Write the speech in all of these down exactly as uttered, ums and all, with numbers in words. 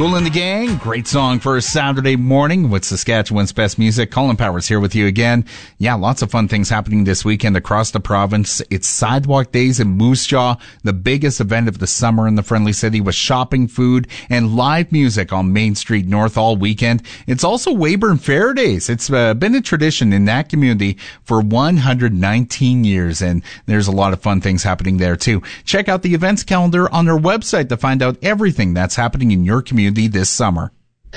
Kool and the Gang, great song for a Saturday morning with Saskatchewan's best music. Colin Powers here with you again. Yeah, lots of fun things happening this weekend across the province. It's Sidewalk Days in Moose Jaw, the biggest event of the summer in the Friendly City, with shopping, food, and live music on Main Street North all weekend. It's also Weyburn Fair Days. It's uh, been a tradition in that community for one hundred nineteen years, and there's a lot of fun things happening there too. Check out the events calendar on our website to find out everything that's happening in your community this summer.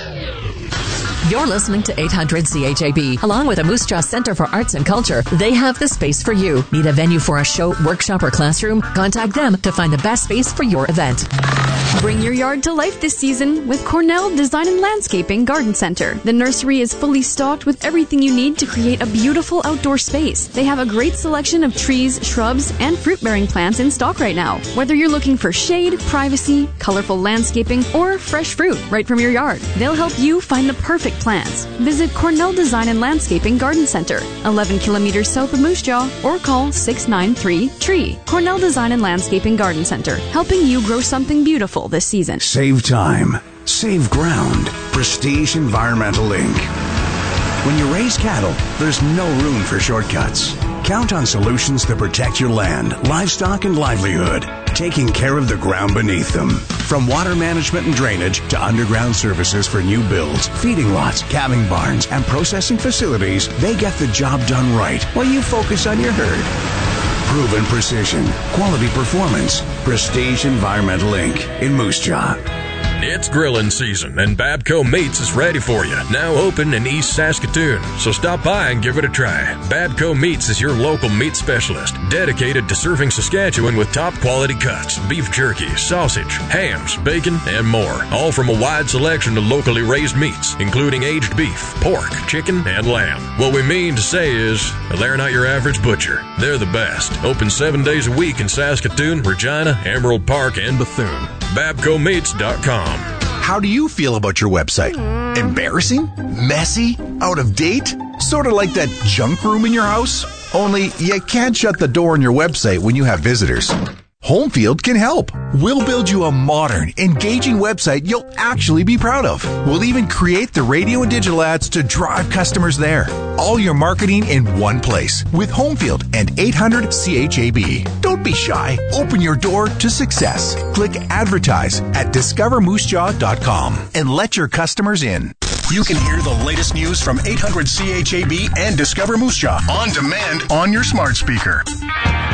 You're listening to eight hundred C H A B. Along with the Moose Jaw Center for Arts and Culture, they have the space for you. Need a venue for a show, workshop, or classroom? Contact them to find the best space for your event. Bring your yard to life this season with Cornell Design and Landscaping Garden Center. The nursery is fully stocked with everything you need to create a beautiful outdoor space. They have a great selection of trees, shrubs, and fruit-bearing plants in stock right now. Whether you're looking for shade, privacy, colorful landscaping, or fresh fruit right from your yard, they'll help you find the perfect plants. Visit Cornell Design and Landscaping Garden Center, eleven kilometers south of Moose Jaw, or call six nine three, T R E E. Cornell Design and Landscaping Garden Center, helping you grow something beautiful this season. Save time. Save ground. Prestige Environmental Incorporated. When you raise cattle, there's no room for shortcuts. Count on solutions that protect your land, livestock, and livelihood, taking care of the ground beneath them. From water management and drainage to underground services for new builds, feeding lots, calving barns, and processing facilities, they get the job done right while you focus on your herd. Proven precision, quality performance. Prestige Environmental Incorporated in Moose Jaw. It's grilling season, and Babco Meats is ready for you. Now open in East Saskatoon, so stop by and give it a try. Babco Meats is your local meat specialist, dedicated to serving Saskatchewan with top-quality cuts, beef jerky, sausage, hams, bacon, and more. All from a wide selection of locally raised meats, including aged beef, pork, chicken, and lamb. What we mean to say is, they're not your average butcher. They're the best. Open seven days a week in Saskatoon, Regina, Emerald Park, and Bethune. Babco Meats dot com. How do you feel about your website? Embarrassing? Messy? Out of date? Sort of like that junk room in your house? Only you can't shut the door on your website when you have visitors. Homefield can help. We'll build you a modern, engaging website you'll actually be proud of. We'll even create the radio and digital ads to drive customers there. All your marketing in one place with Homefield and eight hundred C H A B. Don't be shy. Open your door to success. Click advertise at discover moose jaw dot com and let your customers in. You can hear the latest news from eight hundred C H A B and Discover Moose Jaw on demand on your smart speaker.